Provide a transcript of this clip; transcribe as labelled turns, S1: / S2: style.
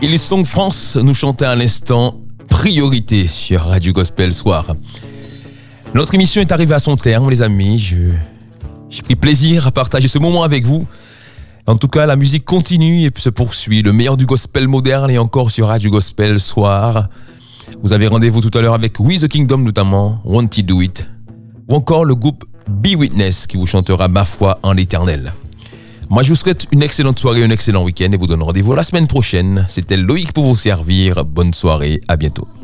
S1: Ils sont France, nous chantaient à l'instant Priorité sur Radio Gospel Soir. Notre émission est arrivée à son terme, les amis. J'ai pris plaisir à partager ce moment avec vous. En tout cas, la musique continue et se poursuit. Le meilleur du gospel moderne est encore sur Radio Gospel Soir. Vous avez rendez-vous tout à l'heure avec We the Kingdom notamment, Won't He Do It, ou encore le groupe Be Witness qui vous chantera Ma foi en l'éternel. Moi, je vous souhaite une excellente soirée, un excellent week-end et vous donne rendez-vous la semaine prochaine. C'était Loïc pour vous servir. Bonne soirée, à bientôt.